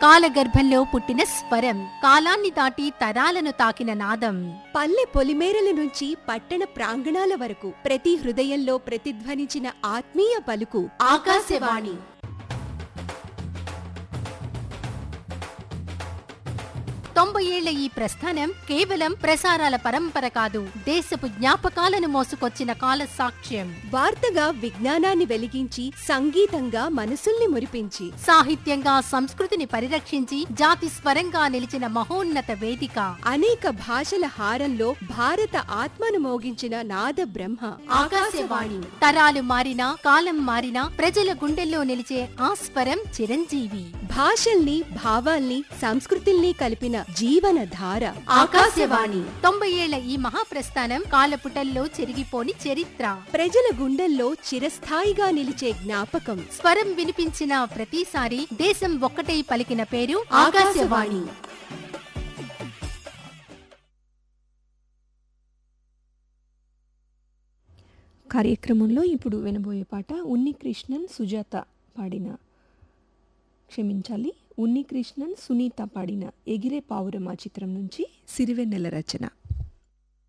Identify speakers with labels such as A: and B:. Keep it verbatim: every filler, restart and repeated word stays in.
A: కాలగర్భంలో పుట్టిన స్వరం, కాలాన్ని దాటి తరాలను తాకిన నాదం.
B: పల్లె పొలిమేరల నుంచి పట్టణ ప్రాంగణాల వరకు ప్రతి హృదయంలో ప్రతిధ్వనించిన ఆత్మీయ పలుకు
A: ఆకాశవాణి. తొంభై ఏళ్ల ఈ ప్రస్థానం కేవలం ప్రసారాల పరంపర కాదు, దేశపు జ్ఞాపకాలను మోసుకొచ్చిన కాల సాక్ష్యం.
B: వార్తగా విజ్ఞానాన్ని వెలిగించి, సంగీతంగా మనసుల్ని మురిపించి,
A: సాహిత్యంగా సంస్కృతిని పరిరక్షించి, జాతి స్వరంగా నిలిచిన మహోన్నత వేదిక.
B: అనేక భాషల హారంలో భారత ఆత్మను మోగించిన నాద బ్రహ్మ
A: ఆకాశవాణి. తరాలు మారినా, కాలం మారినా, ప్రజల గుండెల్లో నిలిచే ఆ స్వరం చిరంజీవి.
B: భాషల్ని, భావాల్ని, సంస్కృతుల్ని కలిపిన జీవన ధార
A: ఆకాశవాణి. తొంభై ఏళ్ల ఈ మహాప్రస్థానం కాలపుటల్లో చెరిగిపోని చరిత్ర,
B: ప్రజల గుండెల్లో చిరస్థాయిగా నిలిచే జ్ఞాపకం.
A: స్వరం వినిపించిన ప్రతిసారి దేశం ఒక్కటై పలికిన పేరు ఆకాశవాణి.
C: కార్యక్రమంలో ఇప్పుడు వినబోయే పాట ఉన్ని కృష్ణన్ సుజాత పాడిన క్షమించాలి ఉన్ని కృష్ణన్ సునీత పాడిన ఎగిరే పావురమా చిత్రం నుంచి సిరివెన్నెల రచన.